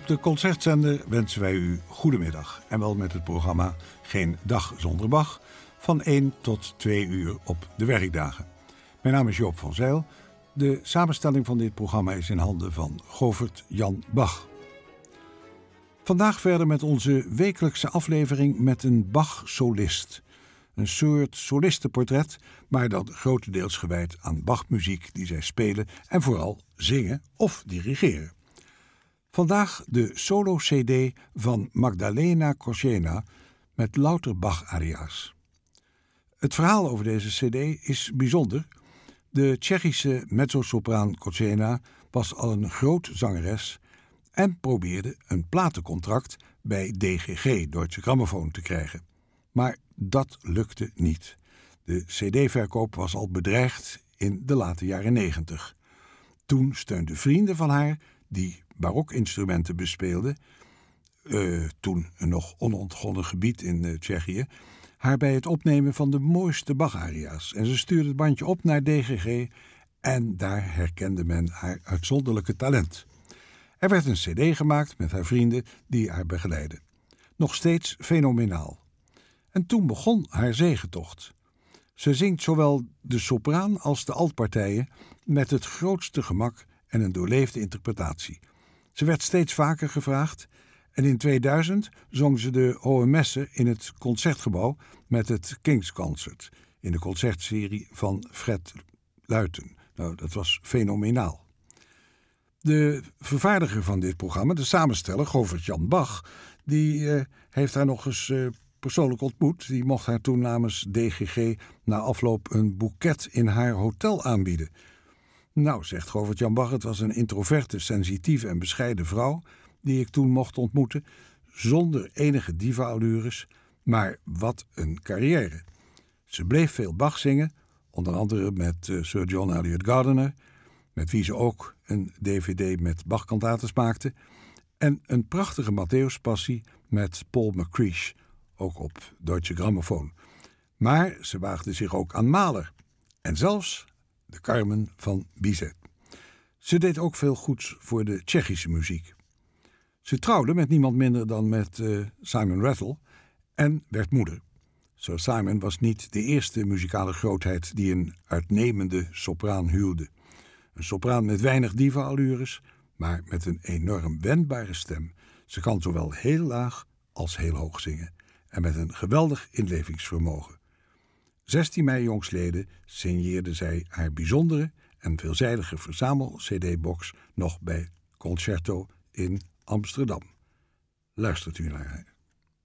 Op de Concertzender wensen wij u goedemiddag. En wel met het programma Geen Dag Zonder Bach van 1 tot 2 uur op de werkdagen. Mijn naam is Joop van Zijl. De samenstelling van dit programma is in handen van Govert Jan Bach. Vandaag verder met onze wekelijkse aflevering met een Bach-solist. Een soort solistenportret, maar dan grotendeels gewijd aan Bach-muziek die zij spelen en vooral zingen of dirigeren. Vandaag de solo-cd van Magdalena Korzena met louter Bach-aria's. Het verhaal over deze cd is bijzonder. De Tsjechische mezzosopraan Korzena was al een groot zangeres en probeerde een platencontract bij DGG, Deutsche Grammophon, te krijgen. Maar dat lukte niet. De cd-verkoop was al bedreigd in de late jaren 90. Toen steunden vrienden van haar, die barokinstrumenten bespeelden, toen een nog onontgonnen gebied in Tsjechië, haar bij het opnemen van de mooiste Bach-aria's. En ze stuurde het bandje op naar DGG en daar herkende men haar uitzonderlijke talent. Er werd een cd gemaakt met haar vrienden die haar begeleidden. Nog steeds fenomenaal. En toen begon haar zegetocht. Ze zingt zowel de sopraan als de altpartijen met het grootste gemak en een doorleefde interpretatie. Ze werd steeds vaker gevraagd en in 2000 zong ze de Hohe Messe in het Concertgebouw met het King's Concert in de concertserie van Fred Luiten. Nou, dat was fenomenaal. De vervaardiger van dit programma, de samensteller, Govert Jan Bach, die heeft haar nog eens persoonlijk ontmoet. Die mocht haar toen namens DGG na afloop een boeket in haar hotel aanbieden. Nou, zegt Govert Jan Bach, het was een introverte, sensitieve en bescheiden vrouw die ik toen mocht ontmoeten, zonder enige diva-allures, maar wat een carrière. Ze bleef veel Bach zingen, onder andere met Sir John Eliot Gardiner, met wie ze ook een dvd met Bach-kantates maakte, en een prachtige Matthäuspassie met Paul McCreesh, ook op Deutsche Grammophon. Maar ze waagde zich ook aan Mahler en zelfs de Carmen van Bizet. Ze deed ook veel goeds voor de Tsjechische muziek. Ze trouwde met niemand minder dan met Simon Rattle en werd moeder. Sir Simon was niet de eerste muzikale grootheid die een uitnemende sopraan huwde. Een sopraan met weinig diva-allures, maar met een enorm wendbare stem. Ze kan zowel heel laag als heel hoog zingen en met een geweldig inlevingsvermogen. 16 mei jongstleden signeerde zij haar bijzondere en veelzijdige verzamel-cd-box nog bij Concerto in Amsterdam. Luistert u naar haar.